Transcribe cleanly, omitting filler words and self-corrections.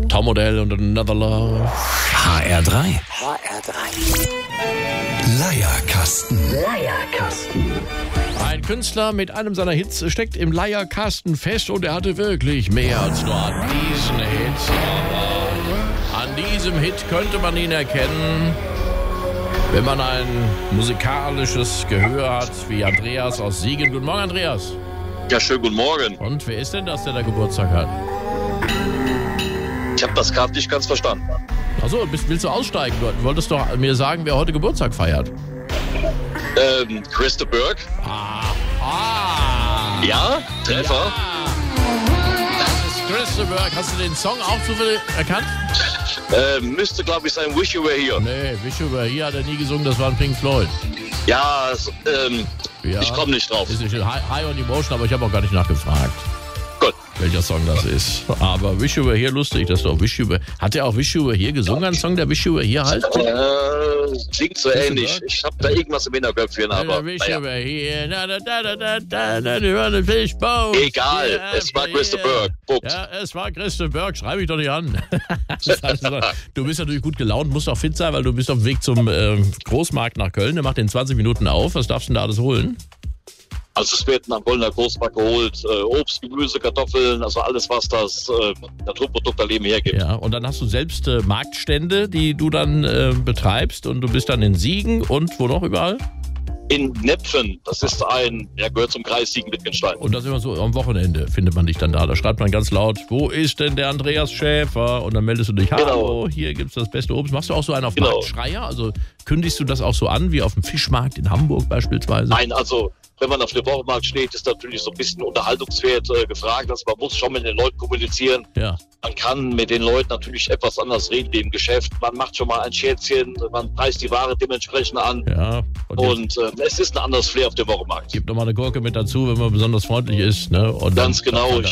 Tom Odell und Another Love. HR3. Leierkasten. Ein Künstler mit einem seiner Hits steckt im Leierkasten fest und er hatte wirklich mehr als nur an diesen Hit. Aber an diesem Hit könnte man ihn erkennen, wenn man ein musikalisches Gehör hat, wie Andreas aus Siegen. Guten Morgen, Andreas. Ja, schönen guten Morgen. Und wer ist denn das, der da Geburtstag hat? Ich habe das gerade nicht ganz verstanden. Achso, willst du aussteigen? Du wolltest doch mir sagen, wer heute Geburtstag feiert. Christa Burke. Ja, Treffer. Ja. Das ist Christa Burke. Hast du den Song auch zufällig erkannt? Müsste, glaube ich, sein Wish You Were Here. Nee, Wish You Were Here hat er nie gesungen, das war ein Pink Floyd. Ja, Ja. ich komme nicht drauf. Ist nicht High on Emotion, aber ich habe auch gar nicht nachgefragt, Gut. welcher Song das ist. Aber Wish You Were Here, lustig, das ist doch Wish You Were. Hat er auch Wish You Were Here gesungen, ein Song, der Wish You Were Here heißt? Klingt so ähnlich. Ich habe da irgendwas im Hinterköpfchen, aber Wish naja. You Were Here, Fishboat. Egal, Yeah, es war Christa yeah. Burke. Punkt. Ja, es war Christa Burke, schreibe ich doch nicht an. Du bist natürlich gut gelaunt, musst auch fit sein, weil du bist auf dem Weg zum Großmarkt nach Köln. Der macht in 20 Minuten auf. Was darfst du denn da alles holen? Also es wird nach Kölner Großmarkt geholt. Obst, Gemüse, Kartoffeln, also alles, was das Naturprodukterleben hergibt. Ja, und dann hast du selbst Marktstände, die du dann betreibst und du bist dann in Siegen und wo noch überall? In Nepfen, das ist gehört zum Kreis Siegen-Wittgenstein. Und das immer so am Wochenende findet man dich dann da. Da schreibt man ganz laut, wo ist denn der Andreas Schäfer? Und dann meldest du dich, hallo, hier gibt's das beste Obst. Machst du auch so einen auf Marktschreier? Also kündigst du das auch so an, wie auf dem Fischmarkt in Hamburg beispielsweise? Nein, also wenn man auf dem Wochenmarkt steht, ist natürlich so ein bisschen Unterhaltungswert gefragt. Also man muss schon mit den Leuten kommunizieren. Ja. Man kann mit den Leuten natürlich etwas anders reden wie im Geschäft. Man macht schon mal ein Scherzchen, man preist die Ware dementsprechend an. Ja. Und es ist ein anderes Flair auf dem Wochenmarkt. Gibt nochmal eine Gurke mit dazu, wenn man besonders freundlich ist. Ne? Und Ganz genau.